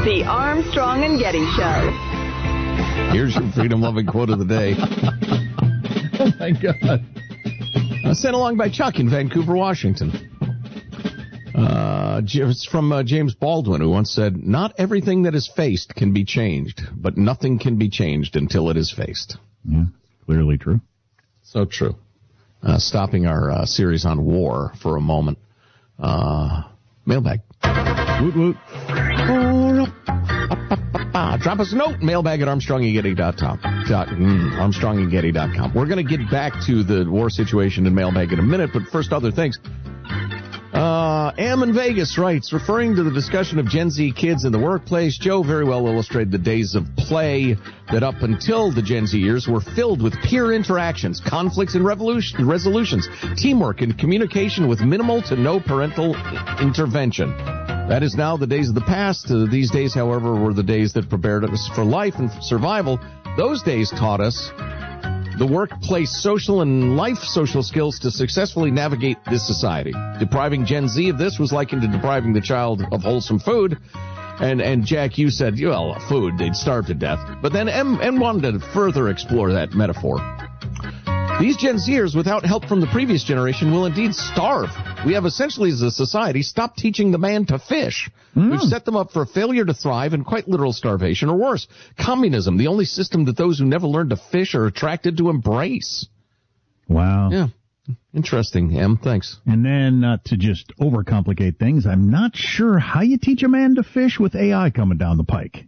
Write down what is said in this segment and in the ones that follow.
The Armstrong and Getty Show. Here's your freedom-loving quote of the day. Oh, my God. Sent along by Chuck in Vancouver, Washington. It's from James Baldwin, who once said, "Not everything that is faced can be changed, but nothing can be changed until it is faced." Yeah, clearly true. So true. Stopping our series on war for a moment. Mailbag. Woot woot. Drop us a note, mailbag at armstrongandgetty.com. Armstrongandgetty.com. We're going to get back to the war situation in mailbag in a minute, but first, other things. Am in Vegas writes, referring to the discussion of Gen Z kids in the workplace, Joe very well illustrated the days of play that up until the Gen Z years were filled with peer interactions, conflicts and resolutions, teamwork and communication with minimal to no parental intervention. That is now the days of the past. These days, however, were the days that prepared us for life and survival. Those days taught us the workplace social and life social skills to successfully navigate this society. Depriving Gen Z of this was likened to depriving the child of wholesome food. And Jack, you said, well, food, they'd starve to death. But then M wanted to further explore that metaphor. These Gen Zers, without help from the previous generation, will indeed starve. We have essentially, as a society, stopped teaching the man to fish. We've set them up for a failure to thrive and quite literal starvation, or worse, communism, the only system that those who never learned to fish are attracted to embrace. Wow. Yeah. Interesting, Em. Thanks. And then, to just overcomplicate things, I'm not sure how you teach a man to fish with AI coming down the pike.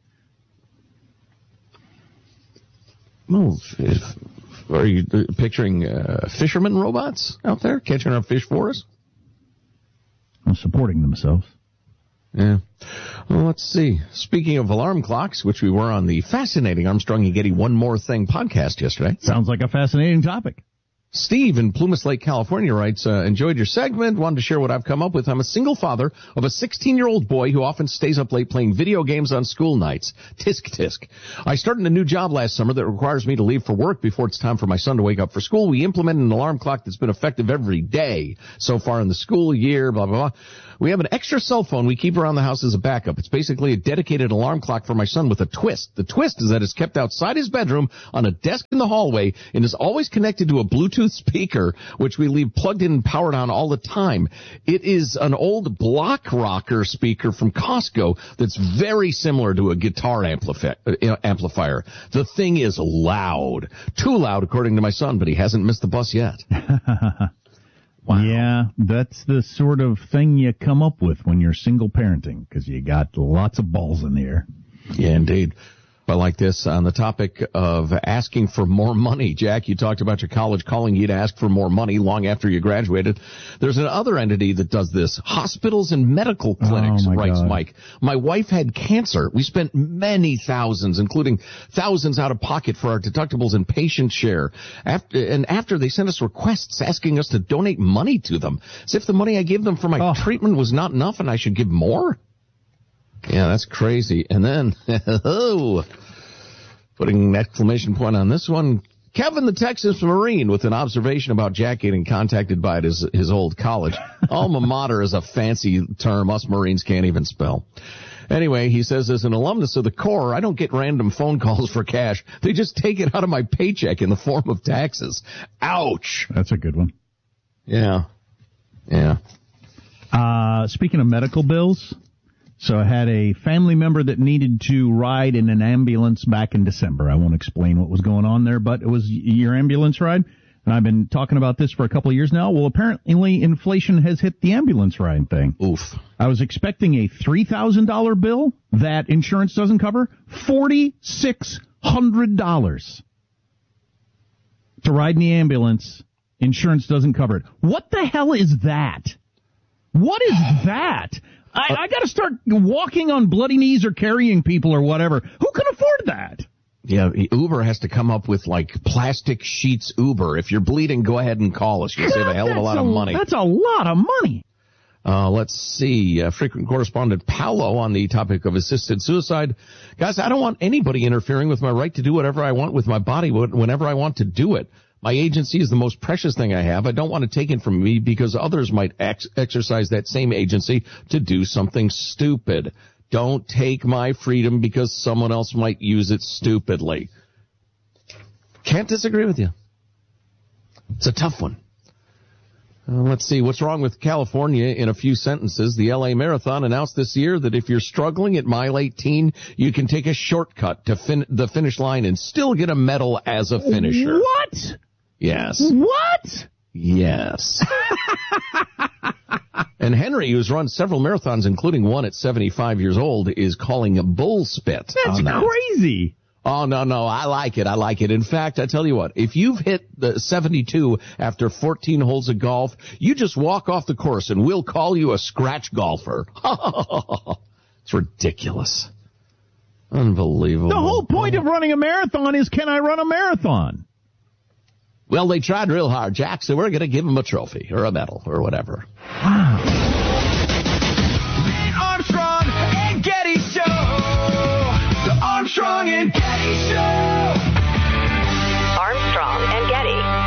Well, are you picturing fisherman robots out there catching our fish for us? Well, supporting themselves. Yeah. Well, let's see. Speaking of alarm clocks, which we were on the fascinating Armstrong and Getty One More Thing podcast yesterday. Sounds like a fascinating topic. Steve in Plumas Lake, California writes, enjoyed your segment, wanted to share what I've come up with. I'm a single father of a 16-year-old boy who often stays up late playing video games on school nights. Tisk tisk. I started a new job last summer that requires me to leave for work before it's time for my son to wake up for school. We implemented an alarm clock that's been effective every day so far in the school year, blah, blah, blah. We have an extra cell phone we keep around the house as a backup. It's basically a dedicated alarm clock for my son with a twist. The twist is that it's kept outside his bedroom on a desk in the hallway and is always connected to a Bluetooth speaker, which we leave plugged in and powered on all the time. It is an old block rocker speaker from Costco that's very similar to a guitar amplifier. The thing is loud. Too loud, according to my son, but he hasn't missed the bus yet. Wow. Yeah, that's the sort of thing you come up with when you're single parenting, because you got lots of balls in the air. Yeah, indeed. I like this on the topic of asking for more money. Jack, you talked about your college calling you to ask for more money long after you graduated. There's another entity that does this. Hospitals and medical clinics, writes God. Mike. My wife had cancer. We spent many thousands, including thousands out of pocket for our deductibles and patient share. After they sent us requests asking us to donate money to them, as if the money I gave them for my treatment was not enough and I should give more. Yeah, that's crazy. And then, putting an exclamation point on this one, Kevin, the Texas Marine, with an observation about Jack getting contacted by his old college. Alma mater is a fancy term us Marines can't even spell. Anyway, he says, as an alumnus of the Corps, I don't get random phone calls for cash. They just take it out of my paycheck in the form of taxes. Ouch. That's a good one. Yeah. Yeah. Speaking of medical bills, so I had a family member that needed to ride in an ambulance back in December. I won't explain what was going on there, but it was your ambulance ride. And I've been talking about this for a couple of years now. Well, apparently inflation has hit the ambulance ride thing. Oof. I was expecting a $3,000 bill that insurance doesn't cover. $4,600 to ride in the ambulance. Insurance doesn't cover it. What the hell is that? What is that? I got to start walking on bloody knees or carrying people or whatever. Who can afford that? Yeah, Uber has to come up with, like, plastic sheets Uber. If you're bleeding, go ahead and call us. You'll save a hell of a lot of money. That's a lot of money. Let's see. Frequent correspondent Paolo on the topic of assisted suicide. Guys, I don't want anybody interfering with my right to do whatever I want with my body whenever I want to do it. My agency is the most precious thing I have. I don't want it taken from me because others might exercise that same agency to do something stupid. Don't take my freedom because someone else might use it stupidly. Can't disagree with you. It's a tough one. Let's see, what's wrong with California in a few sentences. The LA Marathon announced this year that if you're struggling at mile 18, you can take a shortcut to the finish line and still get a medal as a finisher. What? Yes. What? Yes. And Henry, who's run several marathons, including one at 75 years old, is calling a bull spit. That's crazy. Oh, no, I like it. In fact, I tell you what, if you've hit the 72 after 14 holes of golf, you just walk off the course and we'll call you a scratch golfer. It's ridiculous. Unbelievable. The whole point of running a marathon is, can I run a marathon? Well, they tried real hard, Jack, so we're going to give them a trophy or a medal or whatever. Wow. Armstrong and Getty Show. The Armstrong and Getty Show. Armstrong and Getty.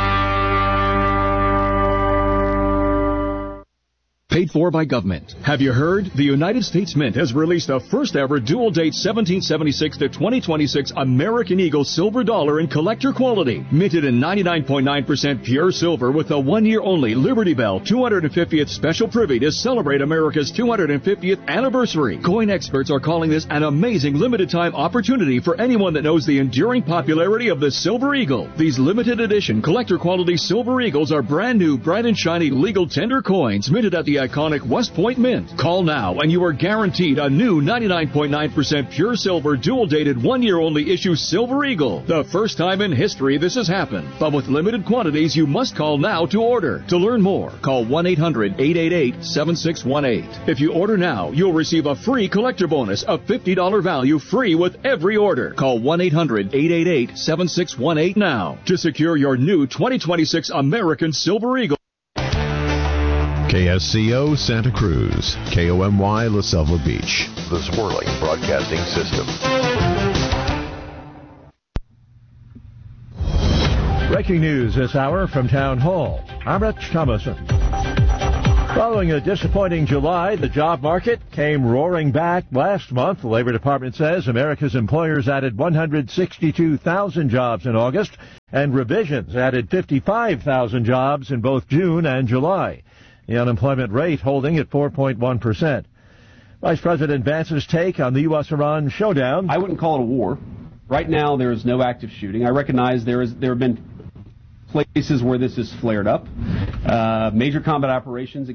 Paid for by government. Have you heard? The United States Mint has released the first ever dual date 1776 to 2026 American Eagle silver dollar in collector quality. Minted in 99.9% pure silver with a 1 year only Liberty Bell 250th special privy to celebrate America's 250th anniversary. Coin experts are calling this an amazing limited time opportunity for anyone that knows the enduring popularity of the Silver Eagle. These limited edition collector quality Silver Eagles are brand new, bright and shiny legal tender coins minted at the iconic West Point Mint. Call now and you are guaranteed a new 99.9% pure silver dual-dated 1 year only issue Silver Eagle. The first time in history this has happened. But with limited quantities, you must call now to order. To learn more, call 1-800-888-7618. If you order now, you'll receive a free collector bonus of $50 value free with every order. Call 1-800-888-7618 now to secure your new 2026 American Silver Eagle. KSCO Santa Cruz, KOMY La Selva Beach, the Swirling Broadcasting System. Breaking news this hour from Town Hall. I'm Rich Thomason. Following a disappointing July, the job market came roaring back last month. The Labor Department says America's employers added 162,000 jobs in August, and revisions added 55,000 jobs in both June and July. The unemployment rate holding at 4.1%. Vice President Vance's take on the U.S.-Iran showdown. I wouldn't call it a war. Right now, there is no active shooting. I recognize there have been places where this has flared up. Major combat operations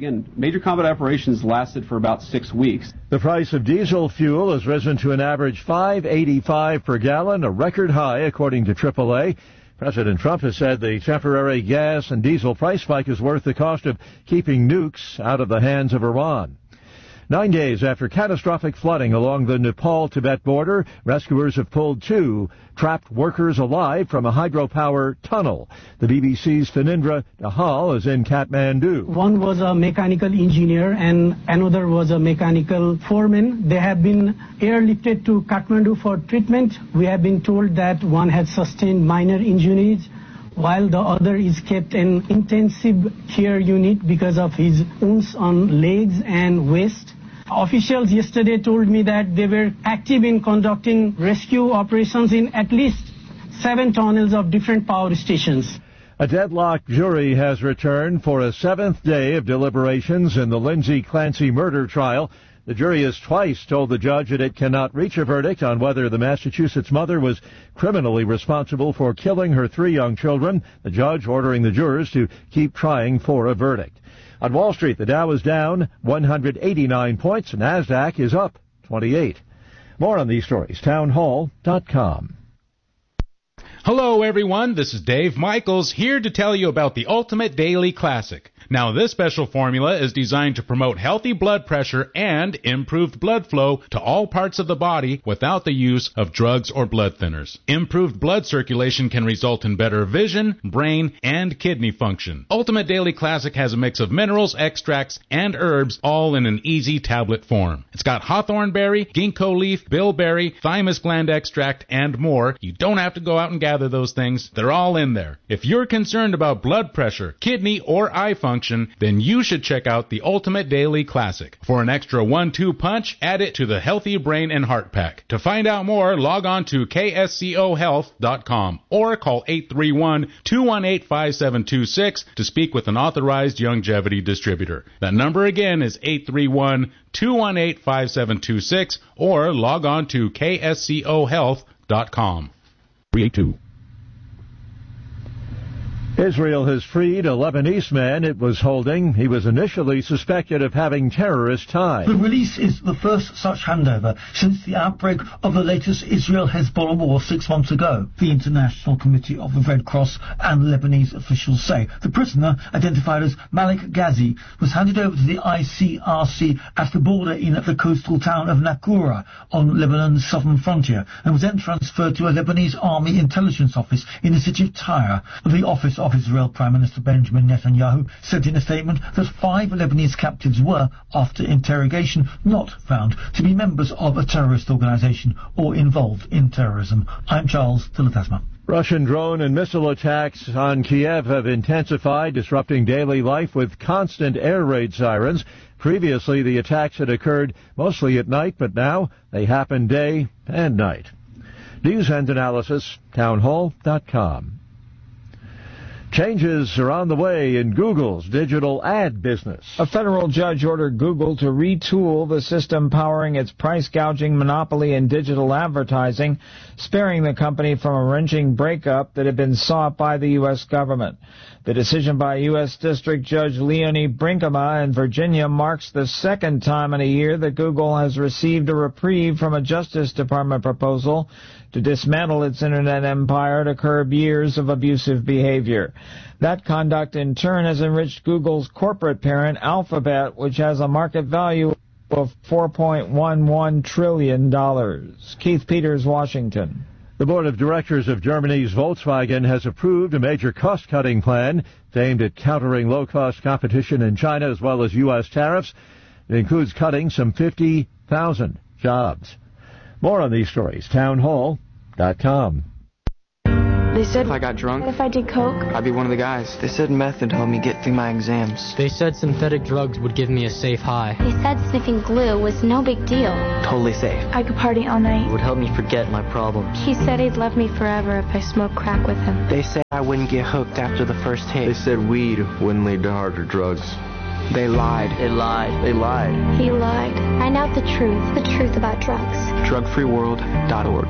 lasted for about 6 weeks. The price of diesel fuel has risen to an average $5.85 per gallon, a record high, according to AAA. President Trump has said the temporary gas and diesel price spike is worth the cost of keeping nukes out of the hands of Iran. 9 days after catastrophic flooding along the Nepal-Tibet border, rescuers have pulled 2 trapped workers alive from a hydropower tunnel. The BBC's Phanindra Dahal is in Kathmandu. One was a mechanical engineer and another was a mechanical foreman. They have been airlifted to Kathmandu for treatment. We have been told that one has sustained minor injuries, while the other is kept in intensive care unit because of his wounds on legs and waist. Officials yesterday told me that they were active in conducting rescue operations in at least 7 tunnels of different power stations. A deadlocked jury has returned for a 7th day of deliberations in the Lindsay Clancy murder trial. The jury has twice told the judge that it cannot reach a verdict on whether the Massachusetts mother was criminally responsible for killing her 3 young children, the judge ordering the jurors to keep trying for a verdict. On Wall Street, the Dow is down 189 points. NASDAQ is up 28. More on these stories, townhall.com. Hello, everyone. This is Dave Michaels here to tell you about the Ultimate Daily Classic. Now, this special formula is designed to promote healthy blood pressure and improved blood flow to all parts of the body without the use of drugs or blood thinners. Improved blood circulation can result in better vision, brain, and kidney function. Ultimate Daily Classic has a mix of minerals, extracts, and herbs all in an easy tablet form. It's got hawthorn berry, ginkgo leaf, bilberry, thymus gland extract, and more. You don't have to go out and gather those things. They're all in there. If you're concerned about blood pressure, kidney, or eye function, function, then you should check out the Ultimate Daily Classic. For an extra 1-2 punch, add it to the Healthy Brain and Heart Pack. To find out more, log on to kscohealth.com or call 831-218-5726 to speak with an authorized longevity distributor. That number again is 831-218-5726 or log on to kscohealth.com. 382. Israel has freed a Lebanese man it was holding. He was initially suspected of having terrorist ties. The release is the first such handover since the outbreak of the latest Israel-Hezbollah war 6 months ago, the International Committee of the Red Cross and Lebanese officials say. The prisoner, identified as Malik Ghazi, was handed over to the ICRC at the border in the coastal town of Nakura on Lebanon's southern frontier and was then transferred to a Lebanese army intelligence office in the city of Tyre. The office of Israel Prime Minister Benjamin Netanyahu said in a statement that 5 Lebanese captives were, after interrogation, not found to be members of a terrorist organization or involved in terrorism. I'm Charles Tilitasma. Russian drone and missile attacks on Kiev have intensified, disrupting daily life with constant air raid sirens. Previously, the attacks had occurred mostly at night, but now they happen day and night. News and analysis, townhall.com. Changes are on the way in Google's digital ad business. A federal judge ordered Google to retool the system powering its price-gouging monopoly in digital advertising, sparing the company from a wrenching breakup that had been sought by the U.S. government. The decision by U.S. District Judge Leonie Brinkema in Virginia marks the second time in a year that Google has received a reprieve from a Justice Department proposal to dismantle its Internet empire to curb years of abusive behavior. That conduct, in turn, has enriched Google's corporate parent, Alphabet, which has a market value of $4.11 trillion. Keith Peters, Washington. The board of directors of Germany's Volkswagen has approved a major cost-cutting plan aimed at countering low-cost competition in China as well as U.S. tariffs. It includes cutting some 50,000 jobs. More on these stories, townhall.com. They said if I got drunk, if I did coke, I'd be one of the guys. They said meth would help me get through my exams. They said synthetic drugs would give me a safe high. They said sniffing glue was no big deal. Totally safe. I could party all night. It would help me forget my problems. He said he'd love me forever if I smoked crack with him. They said I wouldn't get hooked after the first hit. They said weed wouldn't lead to harder drugs. They lied. They lied. They lied. He lied. Find out the truth about drugs. Drugfreeworld.org.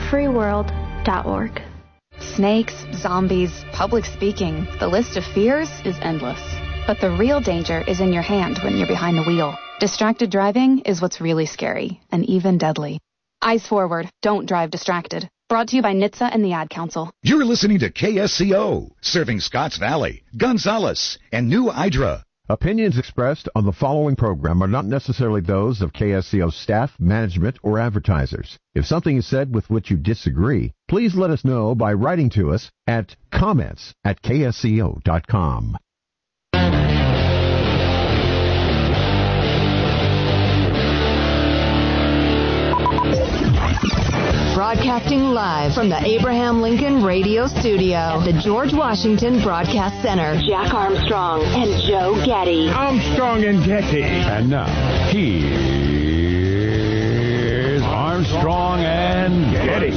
Drugfreeworld.org. Snakes, zombies, public speaking. The list of fears is endless. But the real danger is in your hand when you're behind the wheel. Distracted driving is what's really scary and even deadly. Eyes forward. Don't drive distracted. Brought to you by NHTSA and the Ad Council. You're listening to KSCO, serving Scotts Valley, Gonzales, and New Hydra. Opinions expressed on the following program are not necessarily those of KSCO staff, management, or advertisers. If something is said with which you disagree, please let us know by writing to us at comments@ksco.com. Broadcasting live from the Abraham Lincoln Radio Studio at the George Washington Broadcast Center. Jack Armstrong and Joe Getty. Armstrong and Getty. And now, here's Armstrong and Getty.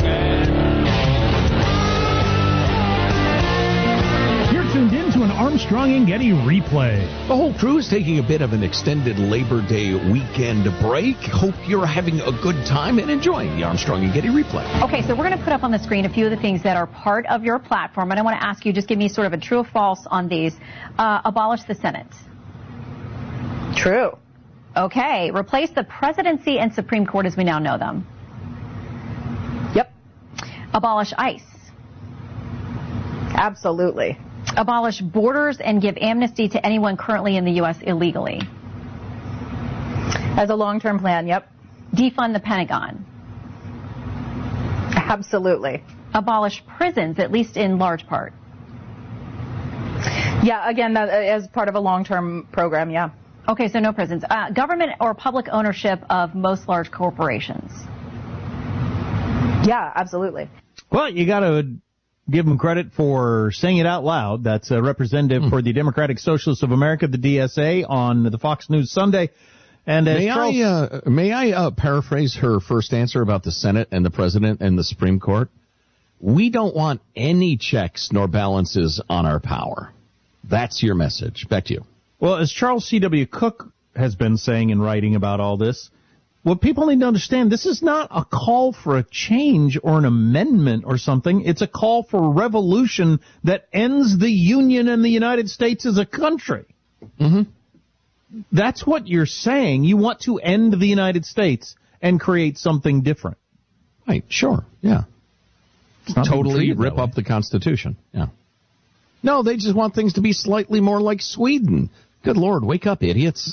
Tuned in to an Armstrong and Getty replay. The whole crew is taking a bit of an extended Labor Day weekend break. Hope you're having a good time and enjoying the Armstrong and Getty replay. Okay, so we're going to put up on the screen a few of the things that are part of your platform, and I want to ask you, just give me sort of a true or false on these. Abolish the Senate. True. Okay, replace the presidency and Supreme Court as we now know them. Yep. Abolish ICE. Absolutely. Abolish borders and give amnesty to anyone currently in the U.S. illegally. As a long-term plan, yep. Defund the Pentagon. Absolutely. Abolish prisons, at least in large part. Yeah, again, that, as part of a long-term program, yeah. Okay, so no prisons. Government or public ownership of most large corporations. Yeah, absolutely. Well, you got to give him credit for saying it out loud. That's a representative for the Democratic Socialists of America, the DSA, on the Fox News Sunday. And may I paraphrase her first answer about the Senate and the President and the Supreme Court? We don't want any checks nor balances on our power. That's your message. Back to you. Well, as Charles C.W. Cook has been saying and writing about all this, what people need to understand, this is not a call for a change or an amendment or something. It's a call for revolution that ends the Union and the United States as a country. Mm-hmm. That's what you're saying. You want to end the United States and create something different. Right, sure, yeah. Totally rip up the Constitution, yeah. No, they just want things to be slightly more like Sweden. Good Lord, wake up, idiots.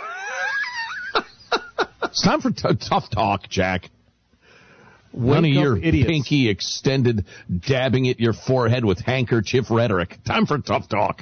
It's time for tough talk, Jack. None of your idiots. Pinky extended, dabbing at your forehead with handkerchief rhetoric. Time for tough talk.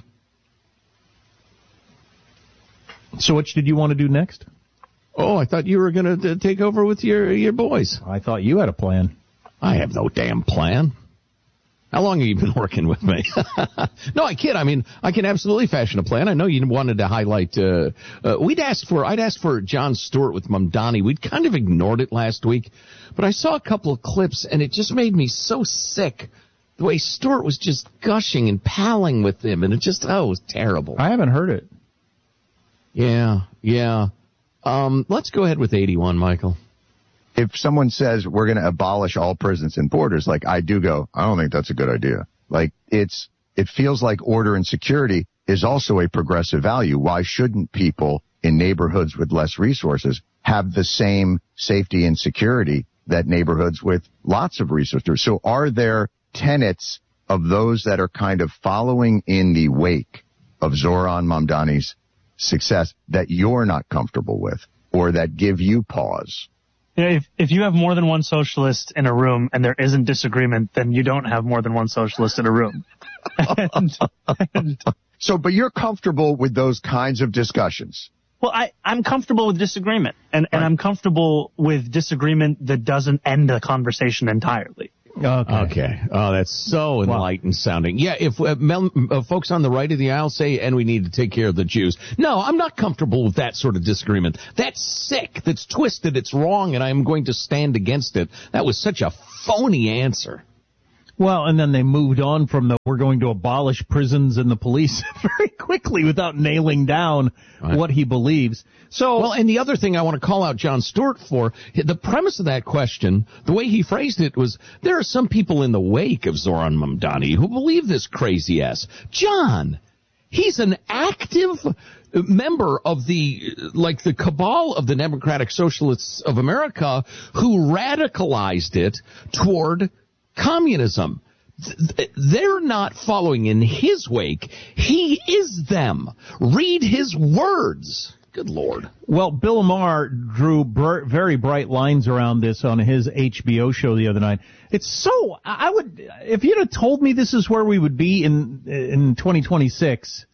So which did you want to do next? Oh, I thought you were going to take over with your boys. I thought you had a plan. I have no damn plan. How long have you been working with me? No, I kid. I mean, I can absolutely fashion a plan. I know you wanted to highlight, I'd asked for Jon Stewart with Mamdani. We'd kind of ignored it last week, but I saw a couple of clips and it just made me so sick. The way Stewart was just gushing and palling with him, and it was terrible. I haven't heard it. Yeah. Let's go ahead with 81, Michael. If someone says we're going to abolish all prisons and borders, like I do go, I don't think that's a good idea. Like it feels like order and security is also a progressive value. Why shouldn't people in neighborhoods with less resources have the same safety and security that neighborhoods with lots of resources? So are there tenets of those that are kind of following in the wake of Zohran Mamdani's success that you're not comfortable with or that give you pause? If you have more than one socialist in a room and there isn't disagreement, then you don't have more than one socialist in a room. But you're comfortable with those kinds of discussions? Well, I'm comfortable with disagreement, and I'm comfortable with disagreement that doesn't end the conversation entirely. Okay. Oh, that's so enlightened sounding. Yeah, if folks on the right of the aisle say, and we need to take care of the Jews. No, I'm not comfortable with that sort of disagreement. That's sick. That's twisted. It's wrong, and I'm going to stand against it. That was such a phony answer. Well, and then they moved on from we're going to abolish prisons and the police very quickly without nailing down what he believes. So, and the other thing I want to call out Jon Stewart for, the premise of that question, the way he phrased it was, there are some people in the wake of Zohran Mamdani who believe this crazy ass. John, he's an active member of the cabal of the Democratic Socialists of America who radicalized it toward communism. They're not following in his wake. He is them. Read his words. Good Lord. Well, Bill Maher drew very bright lines around this on his HBO show the other night. It's so, if you'd have told me this is where we would be in 2026,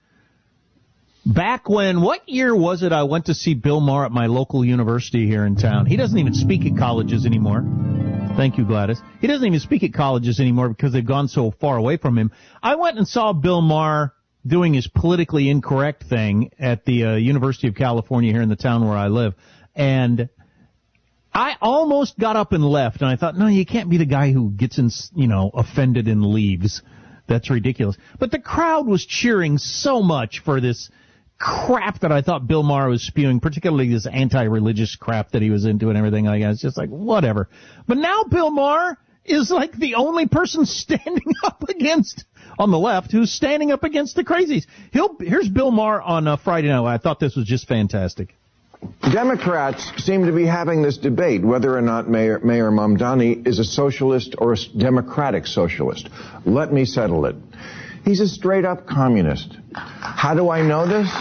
back when, what year was it I went to see Bill Maher at my local university here in town? He doesn't even speak at colleges anymore. Thank you, Gladys. He doesn't even speak at colleges anymore because they've gone so far away from him. I went and saw Bill Maher doing his politically incorrect thing at the University of California here in the town where I live. And I almost got up and left, and I thought, no, you can't be the guy who gets offended and leaves. That's ridiculous. But the crowd was cheering so much for this crap that I thought Bill Maher was spewing, particularly this anti-religious crap that he was into and everything like that. It's just like, whatever. But now Bill Maher is like the only person standing up against, on the left, who's standing up against the crazies. Here's Bill Maher on Friday night. I thought this was just fantastic. Democrats seem to be having this debate whether or not Mayor Mamdani is a socialist or a democratic socialist. Let me settle it. He's a straight-up communist. How do I know this?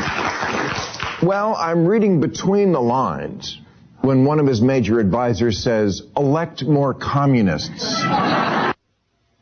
Well, I'm reading between the lines when one of his major advisors says, elect more communists.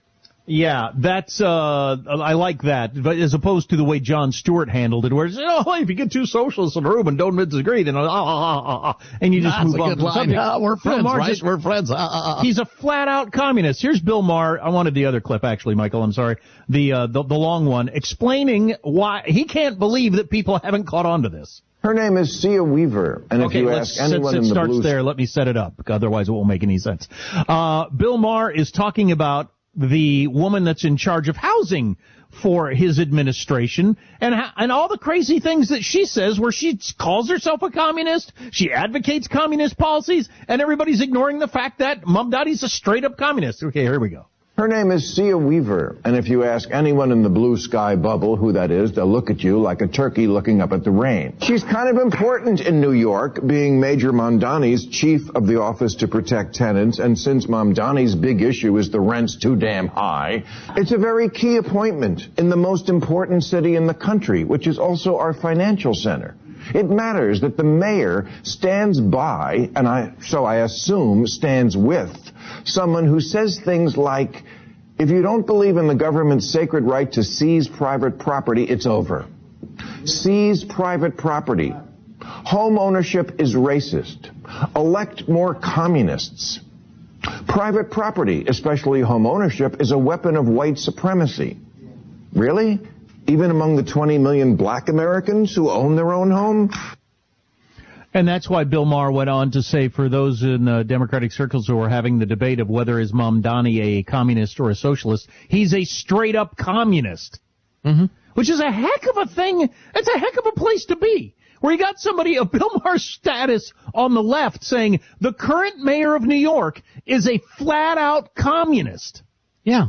Yeah, that's, I like that, but as opposed to the way Jon Stewart handled it, where it's, if you get two socialists in a room and don't disagree, then, and you just move on to the subject. We're friends, right? We're friends. He's a flat-out communist. Here's Bill Maher. I wanted the other clip, actually, Michael, I'm sorry. The long one, explaining why he can't believe that people haven't caught on to this. Her name is Sia Weaver, and if you ask anyone in the starts blue... there, let me set it up, otherwise it won't make any sense. Bill Maher is talking about the woman that's in charge of housing for his administration and all the crazy things that she says where she calls herself a communist, she advocates communist policies, and everybody's ignoring the fact that Mamdani's a straight-up communist. Okay, here we go. Her name is Sia Weaver, and if you ask anyone in the blue sky bubble who that is, they'll look at you like a turkey looking up at the rain. She's kind of important in New York, being Major Mamdani's chief of the Office to Protect Tenants, and since Mamdani's big issue is the rent's too damn high, it's a very key appointment in the most important city in the country, which is also our financial center. It matters that the mayor stands by, and so I assume stands with, someone who says things like, if you don't believe in the government's sacred right to seize private property, it's over. Seize private property. Home ownership is racist. Elect more communists. Private property, especially home ownership, is a weapon of white supremacy. Really? Even among the 20 million black Americans who own their own home? And that's why Bill Maher went on to say, for those in Democratic circles who are having the debate of whether is Mamdani a communist or a socialist, he's a straight-up communist. Mm-hmm. Which is a heck of a thing. It's a heck of a place to be. Where you got somebody of Bill Maher's status on the left saying the current mayor of New York is a flat-out communist. Yeah.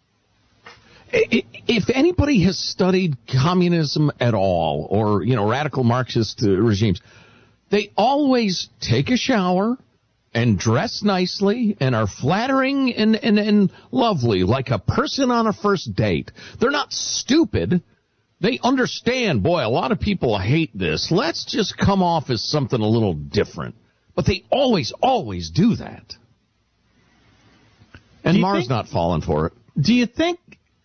If anybody has studied communism at all, or, radical Marxist regimes, they always take a shower and dress nicely and are flattering and lovely, like a person on a first date. They're not stupid. They understand, boy, a lot of people hate this. Let's just come off as something a little different. But they always do that. And Maher's not falling for it. Do you think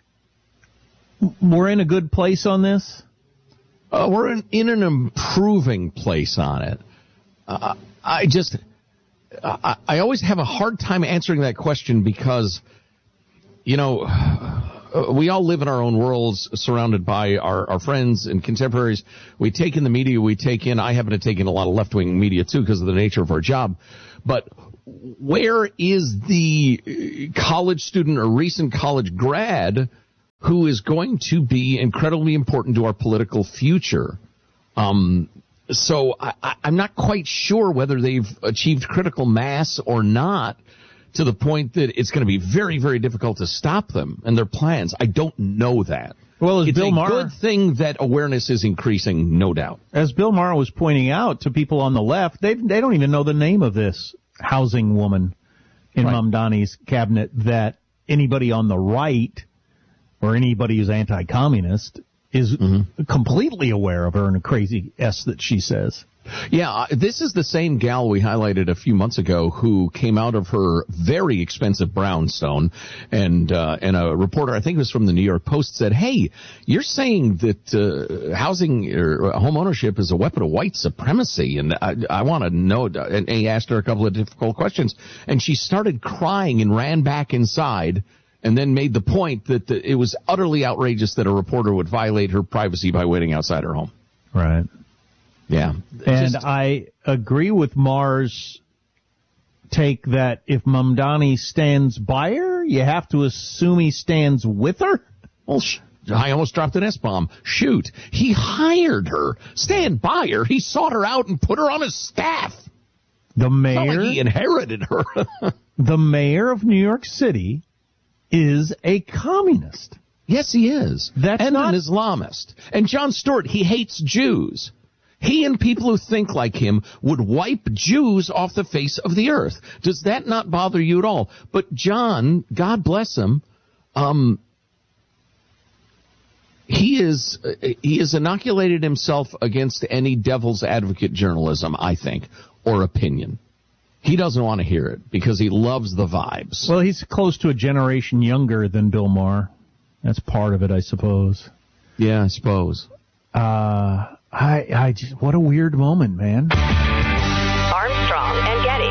we're in a good place on this? We're in an improving place on it. I always have a hard time answering that question because, we all live in our own worlds surrounded by our friends and contemporaries. We take in the media we take in. I happen to take in a lot of left-wing media, too, because of the nature of our job. But where is the college student or recent college grad who is going to be incredibly important to our political future? So I'm not quite sure whether they've achieved critical mass or not, to the point that it's going to be very, very difficult to stop them and their plans. I don't know that. Well, as it's Bill Maher, good thing that awareness is increasing, no doubt. As Bill Maher was pointing out to people on the left, they don't even know the name of this housing woman in Mamdani's cabinet that anybody on the right or anybody who's anti-communist is completely aware of her and a crazy S that she says. Yeah, this is the same gal we highlighted a few months ago who came out of her very expensive brownstone, and a reporter, I think it was from the New York Post, said, hey, you're saying that housing or home ownership is a weapon of white supremacy, and I want to know, and he asked her a couple of difficult questions, and she started crying and ran back inside, and then made the point that it was utterly outrageous that a reporter would violate her privacy by waiting outside her home. Right. Yeah. And I agree with Maher's take that if Mamdani stands by her, you have to assume he stands with her? Well, I almost dropped an S-bomb. Shoot. He hired her. Stand by her. He sought her out and put her on his staff. The mayor? It's not like he inherited her. The mayor of New York City is a communist. Yes, he is. That's and not an Islamist. And Jon Stewart, he hates Jews. He and people who think like him would wipe Jews off the face of the earth. Does that not bother you at all? But John, God bless him, he has inoculated himself against any devil's advocate journalism, I think, or opinion. He doesn't want to hear it because he loves the vibes. Well, he's close to a generation younger than Bill Maher. That's part of it, I suppose. Yeah, I suppose. I just, what a weird moment, man. Armstrong and Getty.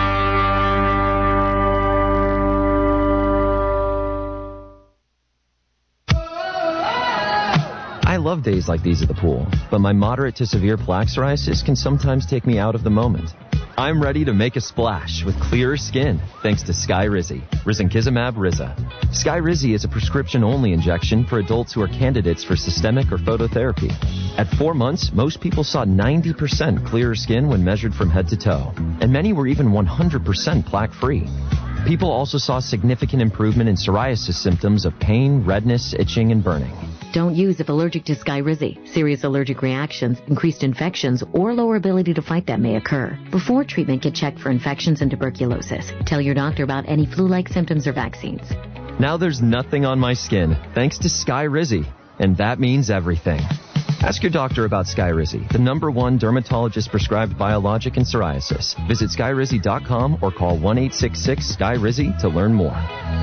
I love days like these at the pool, but my moderate to severe plaque psoriasis can sometimes take me out of the moment. I'm ready to make a splash with clearer skin thanks to Skyrizi, Risankizumab Riza. Skyrizi is a prescription-only injection for adults who are candidates for systemic or phototherapy. At 4 months, most people saw 90% clearer skin when measured from head to toe, and many were even 100% plaque-free. People also saw significant improvement in psoriasis symptoms of pain, redness, itching, and burning. Don't use if allergic to Skyrizi. Serious allergic reactions, increased infections, or lower ability to fight them may occur. Before treatment, get checked for infections and tuberculosis. Tell your doctor about any flu-like symptoms or vaccines. Now there's nothing on my skin thanks to Skyrizi, and that means everything. Ask your doctor about Skyrizi, the #1 dermatologist-prescribed biologic in psoriasis. Visit Skyrizi.com or call 1-866-SKYRIZI to learn more.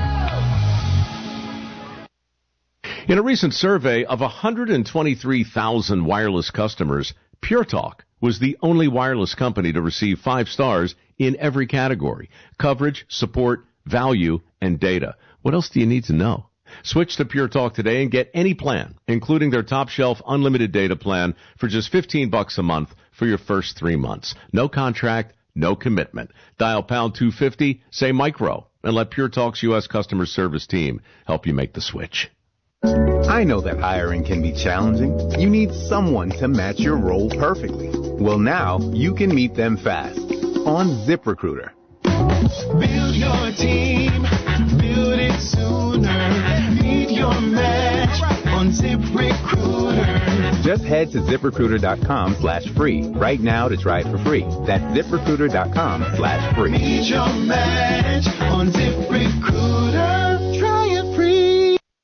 In a recent survey of 123,000 wireless customers, Pure Talk was the only wireless company to receive 5 stars in every category: coverage, support, value, and data. What else do you need to know? Switch to Pure Talk today and get any plan, including their top shelf unlimited data plan, for just $15 a month for your first 3 months. No contract, no commitment. Dial pound 250, say micro, and let Pure Talk's U.S. customer service team help you make the switch. I know that hiring can be challenging. You need someone to match your role perfectly. Well, now you can meet them fast on ZipRecruiter. Build your team, build it sooner. Meet your match on ZipRecruiter. Just head to ZipRecruiter.com/free right now to try it for free. That's ZipRecruiter.com/free. Meet your match on ZipRecruiter. Try it free.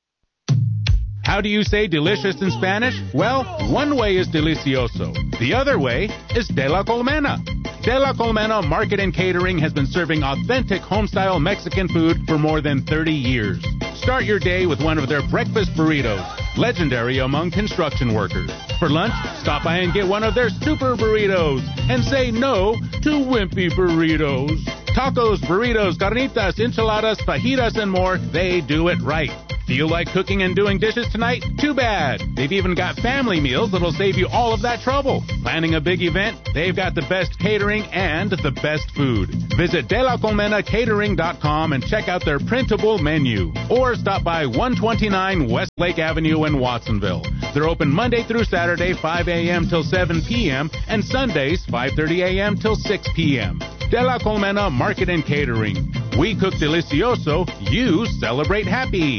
How do you say delicious in Spanish? Well, one way is delicioso. The other way is de la Colmena. De la Colmena Market and Catering has been serving authentic home-style Mexican food for more than 30 years. Start your day with one of their breakfast burritos, legendary among construction workers. For lunch, stop by and get one of their super burritos, and say no to wimpy burritos. Tacos, burritos, carnitas, enchiladas, fajitas, and more, they do it right. Feel like cooking and doing dishes tonight? Too bad. They've even got family meals that'll save you all of that trouble. Planning a big event? They've got the best catering and the best food. Visit DelaColmenaCatering.com and check out their printable menu. Or stop by 129 West Lake Avenue in Watsonville. They're open Monday through Saturday, 5 a.m. till 7 p.m. and Sundays, 5:30 a.m. till 6 p.m. De la Colmena Market and Catering. We cook delicioso, you celebrate happy.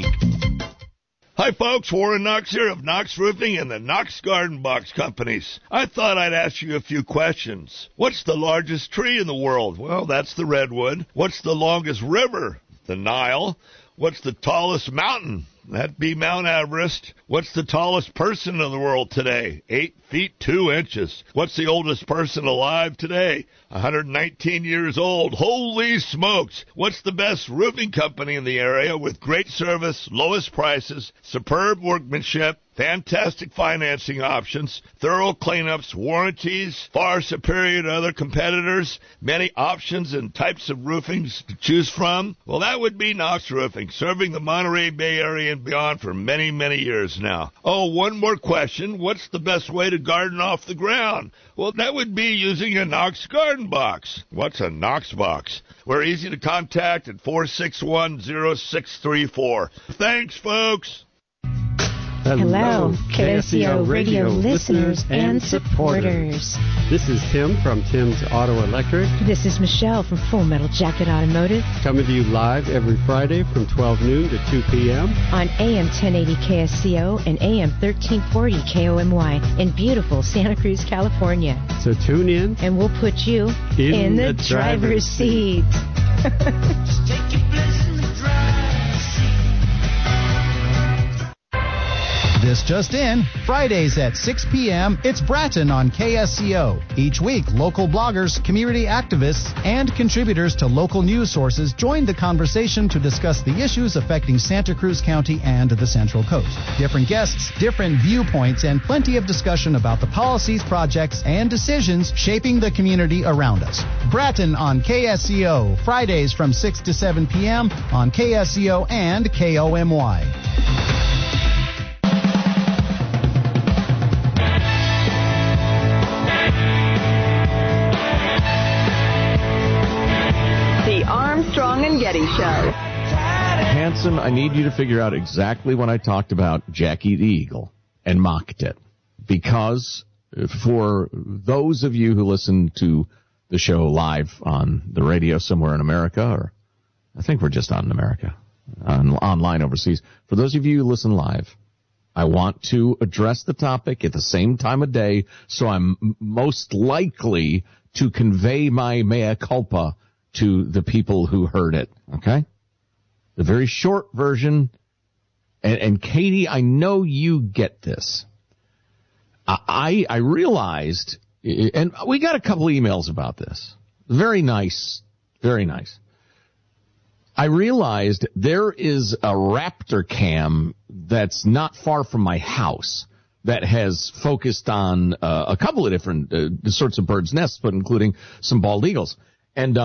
Hi folks, Warren Knox here of Knox Roofing and the Knox Garden Box Companies. I thought I'd ask you a few questions. What's the largest tree in the world? Well, that's the redwood. What's the longest river? The Nile. What's the tallest mountain? That'd be Mount Everest. What's the tallest person in the world today? 8 feet 2 inches. What's the oldest person alive today? 119 years old. Holy smokes. What's the best roofing company in the area with great service, lowest prices, superb workmanship, fantastic financing options, thorough cleanups, warranties, far superior to other competitors, many options and types of roofings to choose from? Well, that would be Knox Roofing, serving the Monterey Bay Area and beyond for many, many years now. Oh, one more question. What's the best way to garden off the ground? Well, that would be using a Knox garden box. What's a Knox box? We're easy to contact at 461-0634. Thanks, folks. Hello, KSCO radio listeners and supporters. This is Tim from Tim's Auto Electric. This is Michelle from Full Metal Jacket Automotive. Coming to you live every Friday from 12 noon to 2 p.m. on AM 1080 KSCO and AM 1340 KOMY in beautiful Santa Cruz, California. So tune in. And we'll put you in the driver's seat. Just take your place in the driver's seat. This just in, Fridays at 6 p.m., it's Bratton on KSCO. Each week, local bloggers, community activists, and contributors to local news sources join the conversation to discuss the issues affecting Santa Cruz County and the Central Coast. Different guests, different viewpoints, and plenty of discussion about the policies, projects, and decisions shaping the community around us. Bratton on KSCO, Fridays from 6 to 7 p.m. on KSCO and KOMY. Armstrong and Getty Show. Hanson, I need you to figure out exactly when I talked about Jackie the Eagle and mocked it. Because for those of you who listen to the show live on the radio somewhere in America, or I think we're just on in America, online overseas, for those of you who listen live, I want to address the topic at the same time of day, so I'm most likely to convey my mea culpa to the people who heard it, okay? The very short version, and Katie, I know you get this. I realized, and we got a couple emails about this. Very nice, very nice. I realized there is a Raptor cam that's not far from my house that has focused on a couple of different sorts of birds' nests, but including some bald eagles. And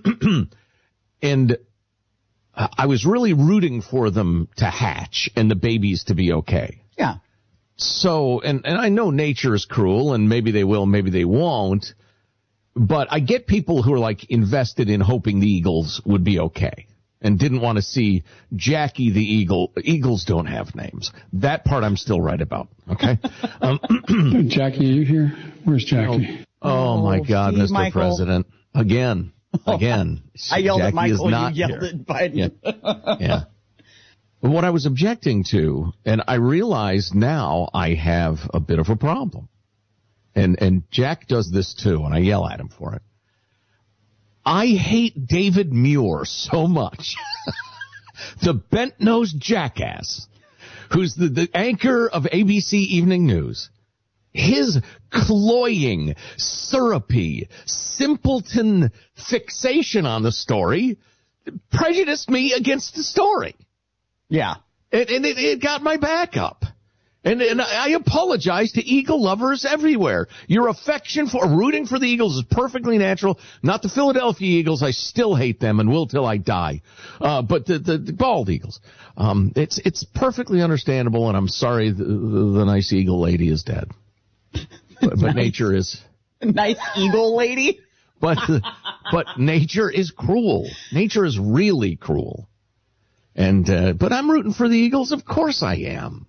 I was really rooting for them to hatch and the babies to be okay. Yeah. So, and I know nature is cruel, and maybe they will, maybe they won't, but I get people who are like invested in hoping the eagles would be okay and didn't want to see Jackie the Eagle. Eagles don't have names. That part I'm still right about, okay? Jackie, are you here? Where's Jackie? Oh my God, Steve, Mr. Michael. President. Again. I yelled Jackie at Michael, you yelled at Biden. Yeah. But what I was objecting to, and I realize now I have a bit of a problem. And Jack does this too, and I yell at him for it. I hate David Muir so much. The bent-nosed jackass who's the anchor of ABC Evening News. His cloying, syrupy, simpleton fixation on the story prejudiced me against the story. Yeah. And it got my back up. And I apologize to Eagle lovers everywhere. Your affection for rooting for the Eagles is perfectly natural. Not the Philadelphia Eagles. I still hate them and will till I die. But the bald Eagles. It's perfectly understandable, and I'm sorry the nice Eagle lady is dead. But nice. Nature is nice eagle lady. But nature is cruel. Nature is really cruel. And but I'm rooting for the Eagles. Of course I am.